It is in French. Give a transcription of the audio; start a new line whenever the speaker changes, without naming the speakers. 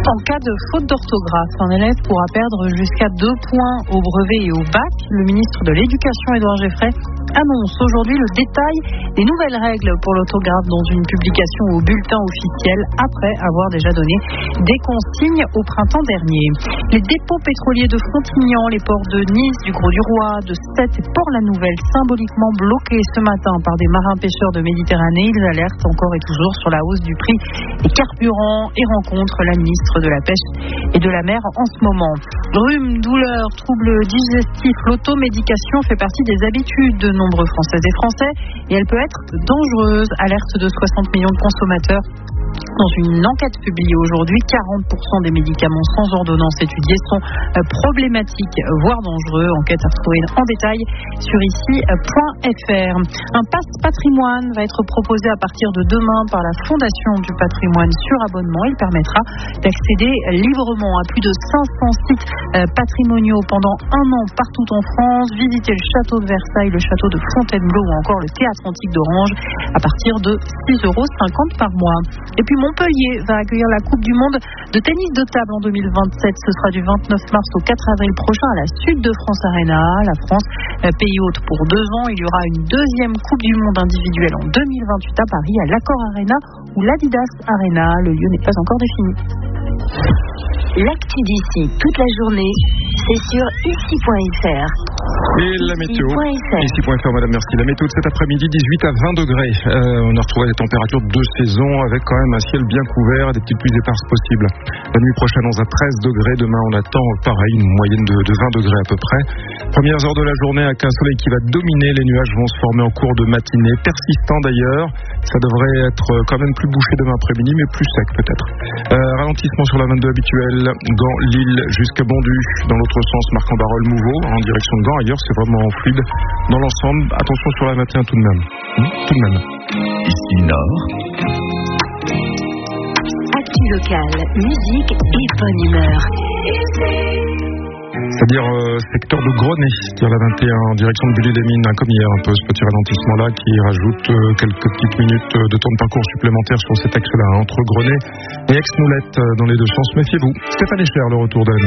En cas de faute d'orthographe, un élève pourra perdre jusqu'à 2 points au brevet et au bac. Le ministre de l'Éducation, Édouard Geoffray, annonce aujourd'hui le détail des nouvelles règles pour l'orthographe dans une publication au bulletin officiel après avoir déjà donné des consignes au printemps dernier. Les dépôts pétroliers de Frontignan, les ports de Nice, du Gros-du-Roi, de Sète et Port-la-Nouvelle symboliquement bloqués ce matin par des marins pêcheurs de Méditerranée. Ils alertent encore et toujours sur la hausse du prix des carburants et rencontrent la ministre de la Pêche et de la Mer en ce moment. Rhume, douleurs, troubles digestifs, l'automédication fait partie des habitudes de nombreux Françaises et Français et elle peut être dangereuse. Alerte de 60 millions de consommateurs. Dans une enquête publiée aujourd'hui, 40% des médicaments sans ordonnance étudiés sont problématiques, voire dangereux. Enquête à retrouver en détail sur ici.fr. Un passe patrimoine va être proposé à partir de demain par la Fondation du patrimoine sur abonnement. Il permettra d'accéder librement à plus de 500 sites patrimoniaux pendant un an partout en France. Visiter le château de Versailles, le château de Fontainebleau ou encore le théâtre antique d'Orange à partir de 6,50 € par mois. Et puis Montpellier va accueillir la Coupe du Monde de tennis de table en 2027. Ce sera du 29 mars au 4 avril prochain à la Sud de France Arena. La France, pays hôte pour 2 ans. Il y aura une deuxième Coupe du Monde individuelle en 2028 à Paris, à l'Accor Arena ou l'Adidas Arena. Le lieu n'est pas encore défini.
L'actu d'ici toute la journée, c'est sur ici.fr.
Et la météo, ici.fr, madame, merci. La météo de cet après-midi, 18 à 20 degrés. On a retrouvé des températures de saison avec quand même un ciel bien couvert et des petites pluies éparses possibles. La nuit prochaine, on a 13 degrés. Demain, on attend pareil, une moyenne de 20 degrés à peu près. Premières heures de la journée avec un soleil qui va dominer. Les nuages vont se former en cours de matinée, persistants d'ailleurs. Ça devrait être quand même plus bouché demain après-midi, mais plus sec peut-être. Ralentissement sur la 22 habituelle, Gand, Lille jusqu'à Bondu. Dans l'autre sens, Marc-en-Barœul-Mouveau, en direction de Gand. Ailleurs, c'est vraiment fluide. Dans l'ensemble, attention sur la matin tout de même. Tout de même.
Ici Nord.
Actu locale, musique et bonne humeur.
C'est-à-dire secteur de Grenay, sur la 21 en direction de Bully-les-Mines, comme hier, un peu ce petit ralentissement-là qui rajoute quelques petites minutes de temps de parcours supplémentaires sur cet axe-là, entre Grenay et Aix-Moulette, dans les deux sens. Méfiez-vous. Stéphane Echer, le retour de la